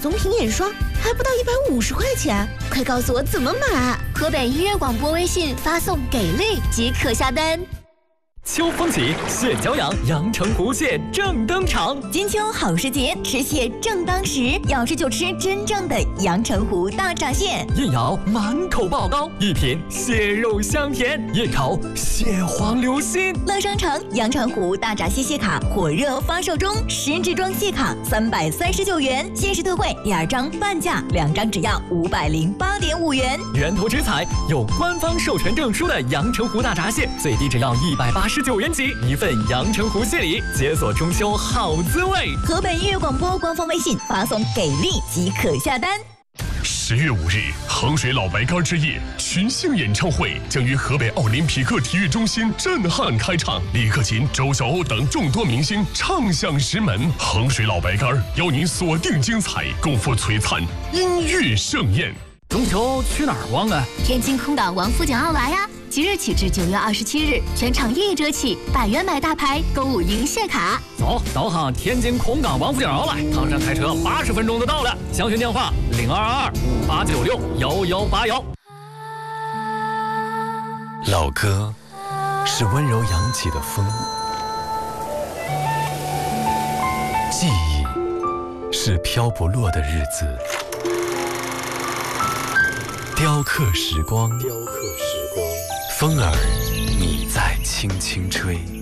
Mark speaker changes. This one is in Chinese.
Speaker 1: 棕瓶眼霜，还不到150块钱，快告诉我怎么买！
Speaker 2: 河北音乐广播微信发送“给力”即可下单。
Speaker 3: 秋风起，蟹脚痒，阳澄湖蟹正登场。
Speaker 4: 金秋好时节，吃蟹正当时。要吃就吃真正的阳澄湖大闸蟹，
Speaker 3: 一咬满口爆膏，一品蟹肉香甜，一口蟹黄流心。
Speaker 4: 乐商城阳澄湖大闸蟹卡火热发售中，10支装蟹卡339元，限时特惠2张半价，2张只要508.5元。
Speaker 3: 源头直采，有官方授权证书的阳澄湖大闸蟹，最低只要189元起，一份阳澄湖蟹礼，解锁中秋好滋味。
Speaker 4: 河北音乐广播官方微信发送“给力”即可下单。
Speaker 5: 10月5日，衡水老白干之夜群星演唱会将于河北奥林匹克体育中心震撼开场，李克勤、周晓鸥等众多明星唱响石门。衡水老白干邀您锁定精彩，共赴璀璨音乐盛宴。
Speaker 3: 中秋去哪儿逛啊？
Speaker 2: 天津空港王府井奥莱呀！即日起至9月27日，全场1折起，100元买大牌，购物赢蟹卡。
Speaker 3: 走，导航天津空港王府井奥莱，唐山开车80分钟就到了。详询电话022258961181。
Speaker 6: 老歌是温柔扬起的风，记忆是飘不落的日子。雕刻时光，风儿你在轻轻吹。